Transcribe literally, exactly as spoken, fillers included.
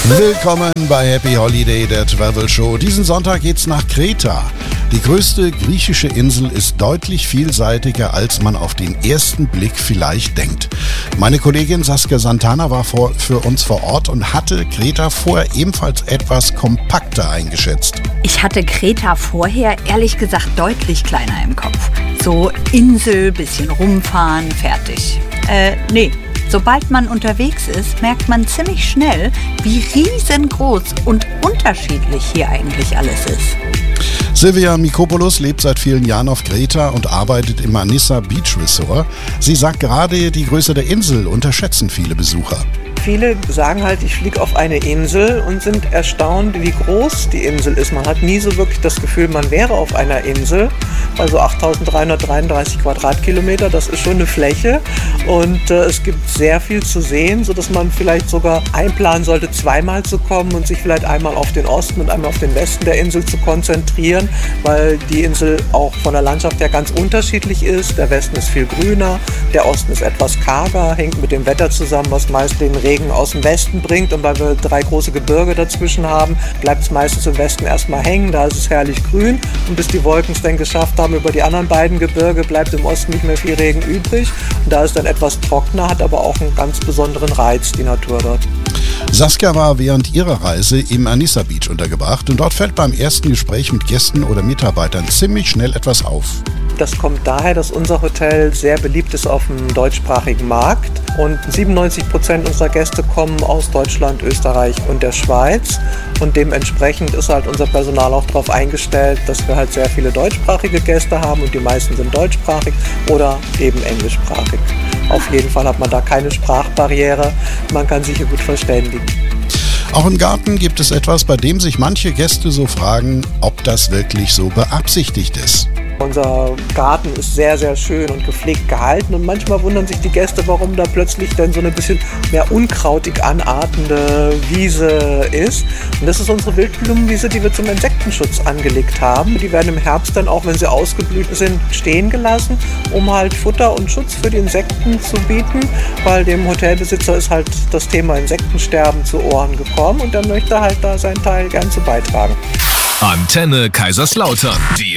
Willkommen bei Happy Holiday, der Travel Show. Diesen Sonntag geht's nach Kreta. Die größte griechische Insel ist deutlich vielseitiger, als man auf den ersten Blick vielleicht denkt. Meine Kollegin Saskia Santana war vor, für uns vor Ort und hatte Kreta vorher ebenfalls etwas kompakter eingeschätzt. Ich hatte Kreta vorher ehrlich gesagt deutlich kleiner im Kopf. So Insel, bisschen rumfahren, fertig. Äh, nee. Sobald man unterwegs ist, merkt man ziemlich schnell, wie riesengroß und unterschiedlich hier eigentlich alles ist. Silvia Mikopoulos lebt seit vielen Jahren auf Kreta und arbeitet im Anissa Beach Resort. Sie sagt, gerade die Größe der Insel unterschätzen viele Besucher. Viele sagen halt, ich fliege auf eine Insel und sind erstaunt, wie groß die Insel ist. Man hat nie so wirklich das Gefühl, man wäre auf einer Insel. Also achttausenddreihundertdreiunddreißig Quadratkilometer, das ist schon eine Fläche. Und äh, es gibt sehr viel zu sehen, sodass man vielleicht sogar einplanen sollte, zweimal zu kommen und sich vielleicht einmal auf den Osten und einmal auf den Westen der Insel zu konzentrieren, weil die Insel auch von der Landschaft her ganz unterschiedlich ist. Der Westen ist viel grüner, der Osten ist etwas karger, hängt mit dem Wetter zusammen, was meist den Regen aus dem Westen bringt. Und weil wir drei große Gebirge dazwischen haben, bleibt es meistens im Westen erstmal hängen, da ist es herrlich grün. Und bis die Wolken es dann geschafft haben, über die anderen beiden Gebirge bleibt im Osten nicht mehr viel Regen übrig. Und da ist dann etwas trockener, hat aber auch einen ganz besonderen Reiz, die Natur dort. Saskia war während ihrer Reise im Anissa Beach untergebracht und dort fällt beim ersten Gespräch mit Gästen oder Mitarbeitern ziemlich schnell etwas auf. Das kommt daher, dass unser Hotel sehr beliebt ist auf dem deutschsprachigen Markt und siebenundneunzig Prozent unserer Gäste kommen aus Deutschland, Österreich und der Schweiz und dementsprechend ist halt unser Personal auch darauf eingestellt, dass wir halt sehr viele deutschsprachige Gäste haben und die meisten sind deutschsprachig oder eben englischsprachig. Auf jeden Fall hat man da keine Sprachbarriere, man kann sich hier gut verständigen. Auch im Garten gibt es etwas, bei dem sich manche Gäste so fragen, ob das wirklich so beabsichtigt ist. Unser Garten ist sehr, sehr schön und gepflegt gehalten und manchmal wundern sich die Gäste, warum da plötzlich dann so eine bisschen mehr unkrautig anartende Wiese ist. Und das ist unsere Wildblumenwiese, die wir zum Insektenschutz angelegt haben. Die werden im Herbst dann auch, wenn sie ausgeblüht sind, stehen gelassen, um halt Futter und Schutz für die Insekten zu bieten, weil dem Hotelbesitzer ist halt das Thema Insektensterben zu Ohren gekommen und der möchte halt da seinen Teil gern zu beitragen. Antenne Kaiserslautern, die